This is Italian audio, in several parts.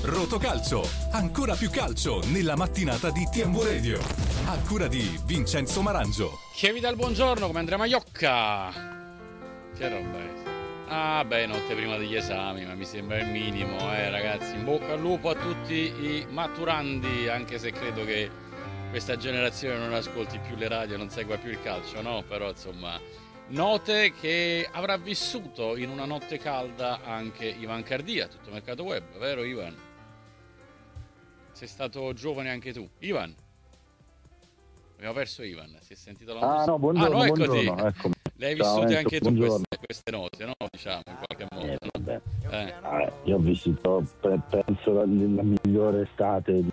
Rotocalcio, ancora più calcio nella mattinata di TMW Radio. A cura di Vincenzo Marangio. Che vi dà il buongiorno come Andrea Maiocca. Che roba è? Ah beh, notte prima degli esami, ma mi sembra il minimo, ragazzi. In bocca al lupo a tutti i maturandi, anche se credo che questa generazione non ascolti più le radio, non segua più il calcio, no? Però insomma, note che avrà vissuto in una notte calda anche Ivan Cardia, tutto mercato web, vero Ivan? Sei stato giovane anche tu. Ivan? Abbiamo perso Ivan, si è sentito la musica. Ah no, buongiorno, no, eccoti. buongiorno, eccomi. Le hai Ciao, vissute Enzo, anche tu buongiorno. queste note, no? Diciamo, in qualche modo. Io ho vissuto, penso, la migliore estate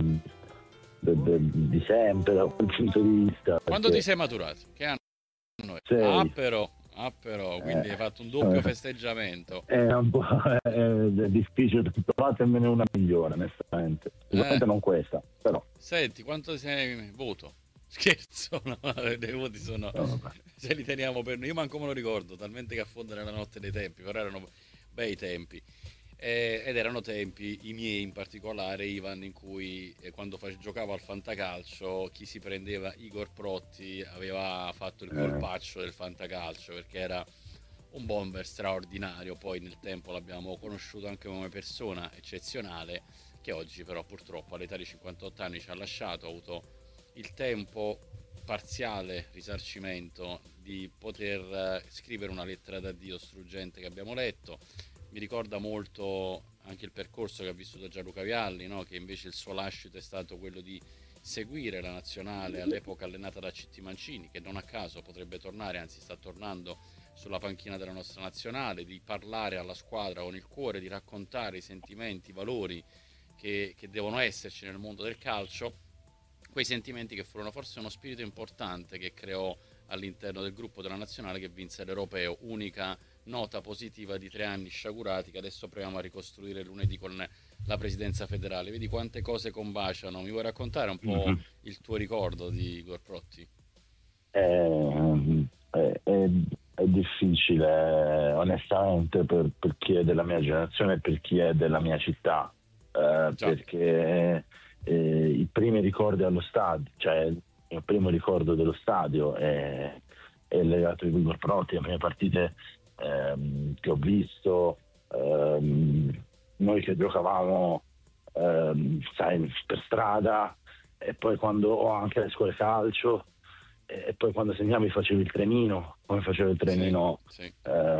di sempre da quel punto di vista. Quando ti sei maturato? Che anno è? Sei. Però, quindi hai fatto un doppio festeggiamento. È un po' è difficile, trovatemi una migliore, onestamente. Sicuramente non questa, però. Senti, quanto sei voto? Scherzo, no, dei voti sono... Se li teniamo per noi, io manco me lo ricordo, talmente che affonda nella notte dei tempi, però erano bei tempi. Ed erano tempi, i miei in particolare, Ivan, in cui quando giocavo al fantacalcio chi si prendeva Igor Protti aveva fatto il colpaccio del fantacalcio, perché era un bomber straordinario. Poi nel tempo l'abbiamo conosciuto anche come persona eccezionale, che oggi però purtroppo all'età di 58 anni ci ha lasciato. Ha avuto il tempo, parziale risarcimento, di poter scrivere una lettera d'addio struggente che abbiamo letto. Mi ricorda molto anche il percorso che ha vissuto Gianluca Vialli, no? Che invece il suo lascito è stato quello di seguire la nazionale all'epoca allenata da CT Mancini, che non a caso potrebbe tornare, anzi sta tornando sulla panchina della nostra nazionale, di parlare alla squadra con il cuore, di raccontare i sentimenti, i valori che devono esserci nel mondo del calcio, quei sentimenti che furono forse uno spirito importante che creò all'interno del gruppo della nazionale che vinse l'Europeo, unica nota positiva di 3 anni sciagurati che adesso proviamo a ricostruire lunedì con la presidenza federale. Vedi quante cose combaciano. Mi vuoi raccontare un po' il tuo ricordo di Igor Protti? È difficile, onestamente, per chi è della mia generazione e per chi è della mia città, perché i primi ricordi allo stadio, cioè il mio primo ricordo dello stadio è legato a Igor Protti, le prime partite che ho visto, noi che giocavamo per strada, e poi quando ho anche le scuole calcio, e poi quando segnavi facevi il trenino, come facevo il trenino, sì.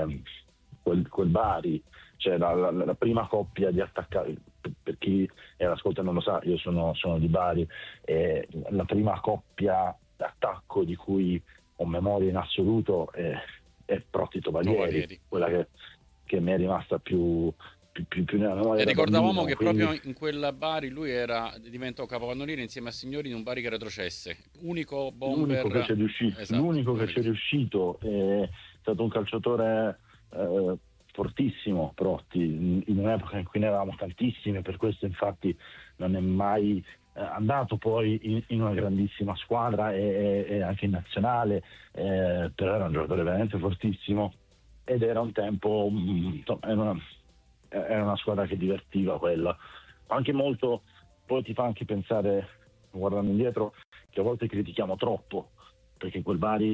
Quel Bari, cioè la prima coppia di attaccanti, per chi è all'ascolto non lo sa, io sono di Bari, e la prima coppia d'attacco di cui ho memoria in assoluto è Protti Tovalieri, quella che mi è rimasta più nella memoria. E ricordavamo che quindi... proprio in quella Bari lui diventò capocannoniere insieme a Signori in un Bari che retrocesse, unico bomber, l'unico che ci è riuscito, esatto, l'unico che ci è riuscito, è stato un calciatore fortissimo, Protti, in un'epoca in cui ne avevamo tantissime, per questo infatti non è mai andato poi in una grandissima squadra e anche in nazionale, però era un giocatore veramente fortissimo, ed era un tempo, era una squadra che divertiva quella, anche molto. Poi ti fa anche pensare, guardando indietro, che a volte critichiamo troppo, perché quel Bari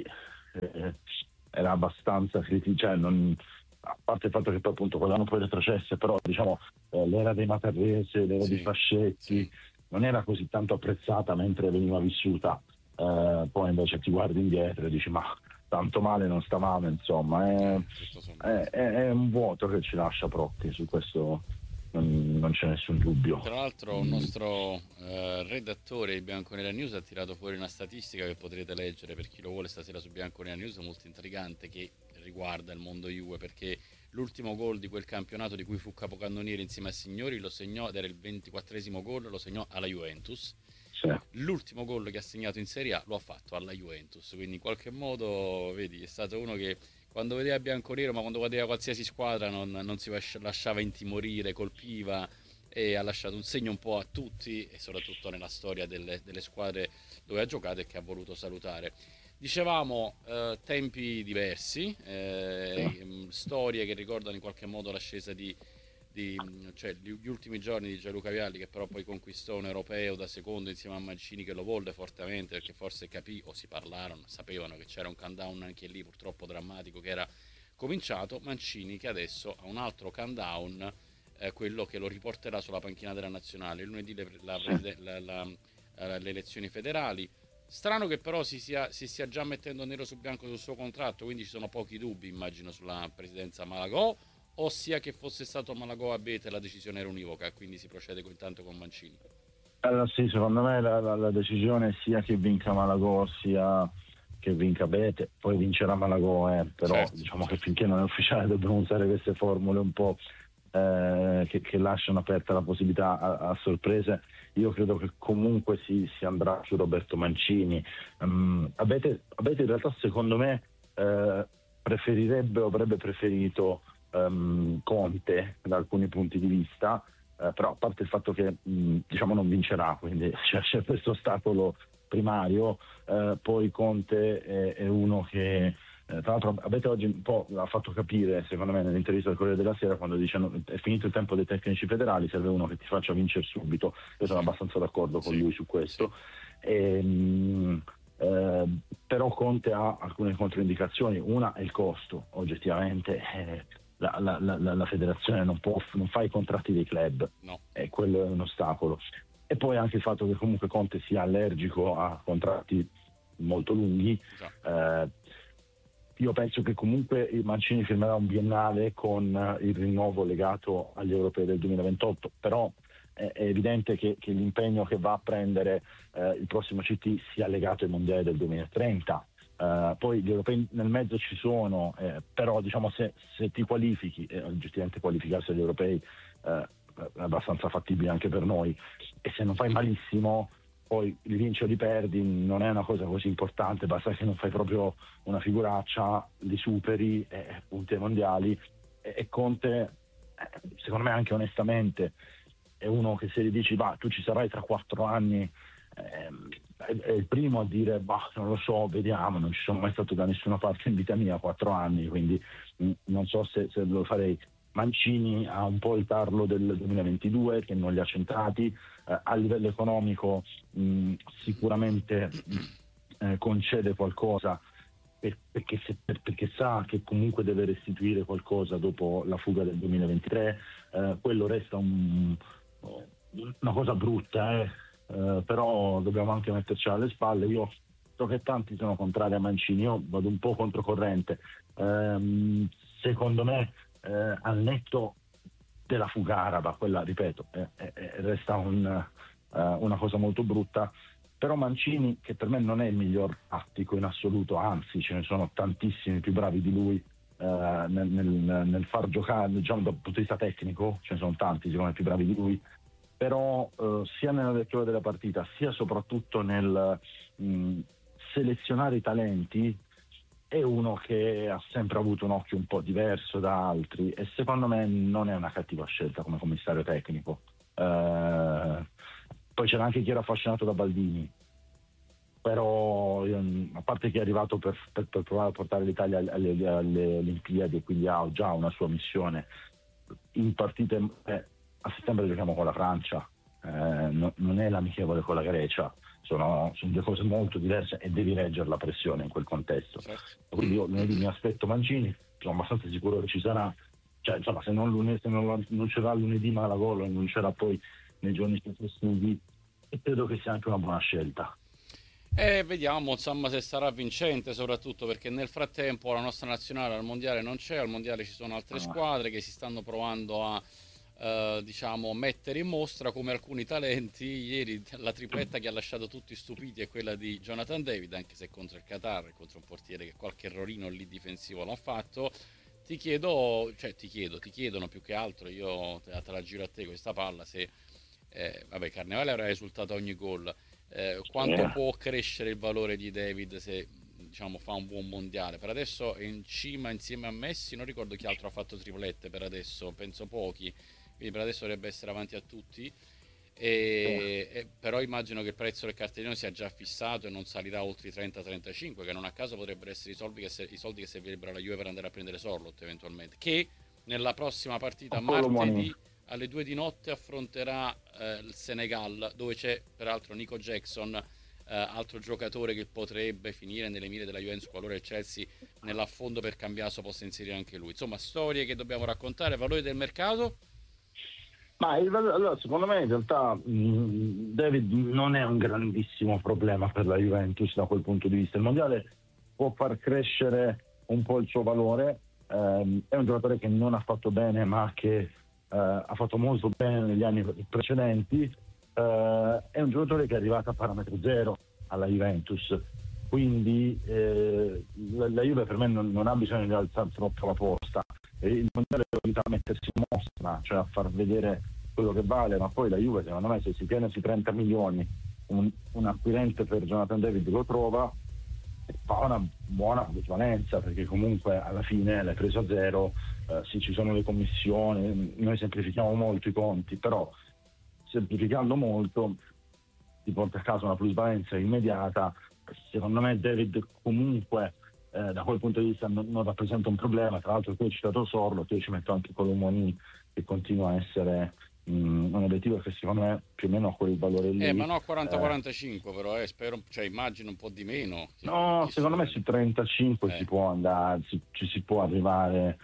era abbastanza cioè a parte il fatto che poi appunto quell'anno poi retrocesse, però diciamo l'era dei Matarrese, l'era dei Fascetti non era così tanto apprezzata mentre veniva vissuta, poi invece ti guardi indietro e dici ma tanto male non stavamo, insomma è un vuoto che ci lascia Protti, su questo non c'è nessun dubbio. Tra l'altro un nostro redattore di Bianconera News ha tirato fuori una statistica che potrete leggere per chi lo vuole stasera su Bianconera News, molto intrigante, che riguarda il mondo Juve, perché l'ultimo gol di quel campionato di cui fu capocannoniere insieme a Signori lo segnò, ed era il 24esimo gol, lo segnò alla Juventus. L'ultimo gol che ha segnato in Serie A lo ha fatto alla Juventus, quindi in qualche modo vedi, è stato uno che quando vedeva bianconero, ma quando vedeva qualsiasi squadra non si lasciava intimorire, colpiva, e ha lasciato un segno un po' a tutti, e soprattutto nella storia delle squadre dove ha giocato e che ha voluto salutare. Dicevamo tempi diversi, storie che ricordano in qualche modo l'ascesa di cioè gli ultimi giorni di Gianluca Vialli, che però poi conquistò un europeo da secondo insieme a Mancini, che lo volle fortemente perché forse capì, o si parlarono, sapevano che c'era un countdown anche lì purtroppo drammatico che era cominciato. Mancini che adesso ha un altro countdown, quello che lo riporterà sulla panchina della nazionale lunedì, le elezioni federali. Strano che però si stia già mettendo nero su bianco sul suo contratto, quindi ci sono pochi dubbi, immagino, sulla presidenza Malagò, ossia che fosse stato Malagò a Bete la decisione era univoca, quindi si procede intanto con Mancini. Allora, sì, secondo me la decisione sia che vinca Malagò sia che vinca Bete, poi vincerà Malagò, però certo, diciamo certo. che finché non è ufficiale dobbiamo usare queste formule un po' che lasciano aperta la possibilità a sorprese. Io credo che comunque si andrà su Roberto Mancini. Abete in realtà secondo me preferirebbe o avrebbe preferito Conte da alcuni punti di vista, però a parte il fatto che diciamo non vincerà, quindi c'è questo ostacolo primario, poi Conte è uno che tra l'altro Abete oggi un po' l'ha fatto capire, secondo me, nell'intervista del Corriere della Sera, quando dicono è finito il tempo dei tecnici federali, serve uno che ti faccia vincere subito. Io sono abbastanza d'accordo con lui su questo. Però Conte ha alcune controindicazioni. Una è il costo, oggettivamente. La federazione non fa i contratti dei club, no. E quello è un ostacolo. E poi anche il fatto che comunque Conte sia allergico a contratti molto lunghi. Io penso che comunque il Mancini firmerà un biennale con il rinnovo legato agli europei del 2028, però è evidente che l'impegno che va a prendere il prossimo CT sia legato ai mondiali del 2030. Poi gli europei nel mezzo ci sono, però diciamo se ti qualifichi, oggettivamente qualificarsi agli europei è abbastanza fattibile anche per noi, e se non fai malissimo poi li vinci o li perdi, non è una cosa così importante, basta che non fai proprio una figuraccia, li superi, punti ai mondiali, e Conte secondo me anche onestamente è uno che se gli dici tu ci sarai tra 4 anni, è il primo a dire non lo so, vediamo, non ci sono mai stato da nessuna parte in vita mia 4 anni, quindi non so se lo farei. Mancini ha un po' il tarlo del 2022 che non li ha centrati, a livello economico sicuramente concede qualcosa perché sa che comunque deve restituire qualcosa dopo la fuga del 2023, quello resta una cosa brutta, però dobbiamo anche metterci alle spalle. Io so che tanti sono contrari a Mancini, io vado un po' controcorrente, secondo me al netto della fuga araba, quella ripeto resta una cosa molto brutta, però Mancini, che per me non è il miglior tattico in assoluto, anzi ce ne sono tantissimi più bravi di lui nel far giocare, diciamo dal punto di vista tecnico ce ne sono tanti secondo me più bravi di lui, però sia nella lettura della partita sia soprattutto nel selezionare i talenti è uno che ha sempre avuto un occhio un po' diverso da altri, e secondo me non è una cattiva scelta come commissario tecnico. Poi c'era anche chi era affascinato da Baldini, però a parte che è arrivato per provare a portare l'Italia alle Olimpiadi e quindi ha già una sua missione in partite, a settembre giochiamo con la Francia, non è l'amichevole con la Grecia, sono due cose molto diverse e devi reggere la pressione in quel contesto. Certo. Quindi io lunedì mi aspetto Mancini, sono abbastanza sicuro che ci sarà, cioè insomma se non c'era lunedì Malagò lo annuncerà poi nei giorni successivi, e credo che sia anche una buona scelta. Vediamo insomma se sarà vincente, soprattutto perché nel frattempo la nostra nazionale al mondiale non c'è, al mondiale ci sono altre squadre che si stanno provando a diciamo mettere in mostra, come alcuni talenti. Ieri la tripletta che ha lasciato tutti stupiti è quella di Jonathan David, anche se contro il Qatar, contro un portiere che qualche errorino lì difensivo l'ha fatto. Ti chiedono più che altro, io te la giro a te questa palla, se vabbè, Carnevale avrà risultato a ogni gol, quanto può crescere il valore di David se diciamo fa un buon mondiale. Per adesso è in cima insieme a Messi, non ricordo chi altro ha fatto triplette per adesso, penso pochi, quindi per adesso dovrebbe essere avanti a tutti, però immagino che il prezzo del cartellino sia già fissato e non salirà oltre i 30-35, che non a caso potrebbero essere i soldi che servirebbero alla Juve per andare a prendere Sorloth eventualmente, che nella prossima partita Apollo martedì Money. alle 2 di notte affronterà il Senegal, dove c'è peraltro Nico Jackson, altro giocatore che potrebbe finire nelle mire della Juventus qualora il Chelsea nell'affondo per Cambiaso possa inserire anche lui. Insomma, storie che dobbiamo raccontare, valori del mercato. Ma allora, secondo me in realtà David non è un grandissimo problema per la Juventus da quel punto di vista. Il mondiale può far crescere un po' il suo valore, è un giocatore che non ha fatto bene ma che ha fatto molto bene negli anni precedenti, è un giocatore che è arrivato a parametro zero alla Juventus, quindi la Juve per me non ha bisogno di alzare troppo la posta. Il mondiale è venuto a mettersi in mostra, cioè a far vedere quello che vale, ma poi la Juve secondo me se si tiene sui 30 milioni un acquirente per Jonathan David lo trova e fa una buona plusvalenza, perché comunque alla fine l'hai preso a zero, sì ci sono le commissioni, noi semplifichiamo molto i conti, però semplificando molto ti porta a casa una plusvalenza immediata. Secondo me David comunque da quel punto di vista non rappresenta un problema. Tra l'altro qui ho citato Sorlo, che io ci metto anche Colomoni, che continua a essere un obiettivo che secondo me più o meno ha quel valore lì. Ma no, 40-45 però, spero, cioè immagino un po' di meno. No, secondo me su 35 si può andare, ci si può arrivare,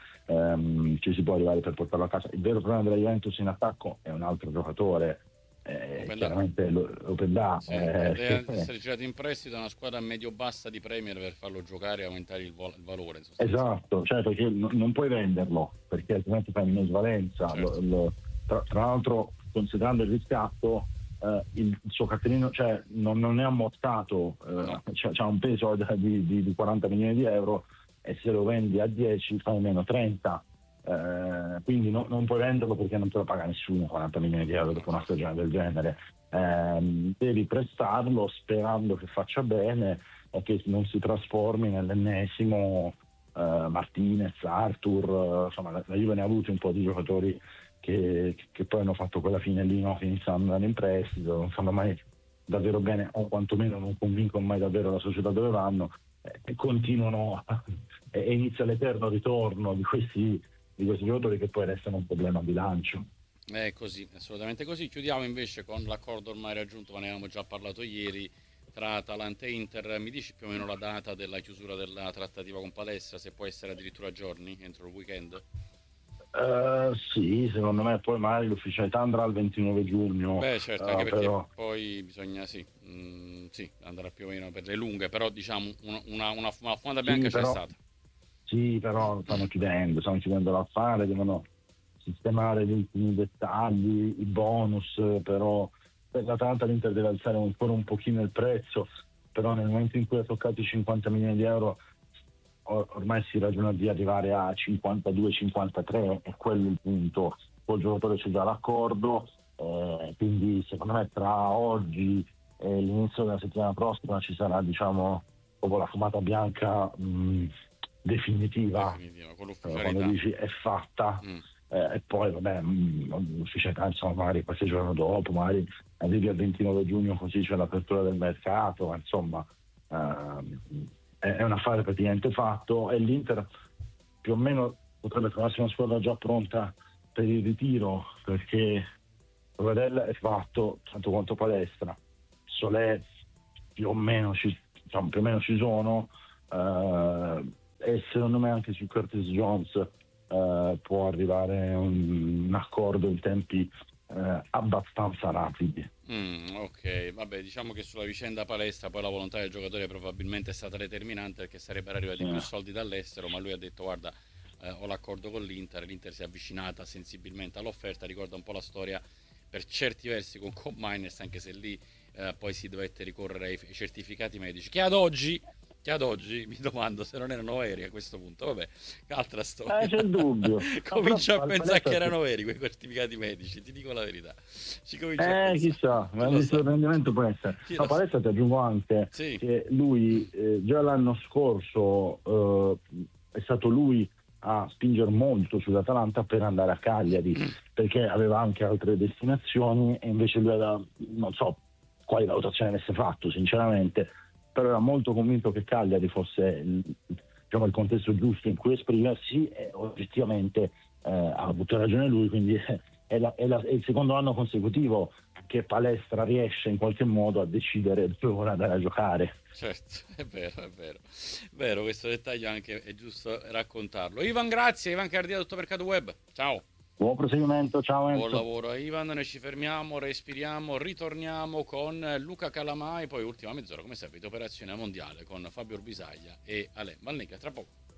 per portarlo a casa. Il vero problema della Juventus in attacco è un altro giocatore, chiaramente l'Openda. Sì, deve essere girato in prestito da una squadra medio-bassa di Premier per farlo giocare e aumentare il valore. Esatto, cioè perché non puoi venderlo, perché altrimenti fai minusvalenza. Certo. Tra l'altro, considerando il riscatto, il suo cartellino, cioè non è ammortato, No. c'ha un peso di 40 milioni di euro, e se lo vendi a 10 fai meno 30. Quindi non puoi venderlo perché non te lo paga nessuno 40 milioni di euro dopo una stagione del genere. Devi prestarlo sperando che faccia bene e che non si trasformi nell'ennesimo Martinez, Arthur, insomma la Juve ne ha avuti un po' di giocatori che poi hanno fatto quella fine lì, no? Che iniziano ad andare in prestito, non fanno mai davvero bene, o quantomeno non convincono mai davvero la società dove vanno, e continuano e inizia l'eterno ritorno di questi giocatori che poi restano un problema a bilancio. È così, assolutamente così. Chiudiamo invece con l'accordo ormai raggiunto, ma ne avevamo già parlato ieri, tra Atalanta e Inter. Mi dici più o meno la data della chiusura della trattativa con Palestra, se può essere addirittura a giorni, entro il weekend? Sì, secondo me poi magari l'ufficialità andrà il 29 giugno. Beh, certo, anche perché però poi bisogna, sì, andrà più o meno per le lunghe, però diciamo una fumata bianca c'è stata. Sì, però stanno chiudendo l'affare, devono sistemare gli ultimi dettagli, i bonus, però per l'Atalanta l'Inter deve alzare ancora un pochino il prezzo, però nel momento in cui ha toccato i 50 milioni di euro ormai si ragiona di arrivare a 52-53, è quello il punto. Col giocatore c'è già l'accordo, quindi secondo me tra oggi e l'inizio della settimana prossima ci sarà, diciamo, proprio la fumata bianca definitiva, con l'ufficialità. quando dici è fatta. E poi vabbè, l'ufficialità insomma magari qualche giorno dopo, magari arrivi al 29 giugno, così c'è l'apertura del mercato, insomma è un affare praticamente fatto, e l'Inter più o meno potrebbe trovarsi una squadra già pronta per il ritiro, perché Rovella è fatto tanto quanto Palestra, Solé più o meno ci sono, e secondo me anche su Curtis Jones può arrivare un accordo in tempi abbastanza rapidi. Ok, vabbè, diciamo che sulla vicenda Palestra poi la volontà del giocatore probabilmente è stata determinante, perché sarebbero arrivati più soldi dall'estero, ma lui ha detto guarda, ho l'accordo con l'Inter si è avvicinata sensibilmente all'offerta. Ricorda un po' la storia per certi versi con Miners, anche se lì poi si dovette ricorrere ai certificati medici, che ad oggi mi domando se non erano veri a questo punto. Vabbè, altra storia. C'è il dubbio. Comincio a pensare che erano veri quei certificati medici, ti dico la verità. Chissà, ma il sorprendimento può essere. Ma Palestra ti aggiungo anche che lui già l'anno scorso è stato lui a spingere molto sull'Atalanta per andare a Cagliari, perché aveva anche altre destinazioni, e invece lui non so quali valutazioni avesse fatto sinceramente, però era molto convinto che Cagliari fosse il contesto giusto in cui esprimersi, e oggettivamente ha avuto ragione lui, quindi è il secondo anno consecutivo che palestra riesce in qualche modo a decidere dove vuole andare a giocare. Certo, è vero, vero, questo dettaglio anche è giusto raccontarlo. Ivan, grazie, Ivan Cardia, tutto Mercato Web, ciao. Buon proseguimento, ciao Enzo. Buon lavoro a Ivan, noi ci fermiamo, respiriamo, ritorniamo con Luca Calamai, poi ultima mezz'ora come sempre di Operazione Mondiale con Fabio Orbisaglia e Ale Malnica, tra poco.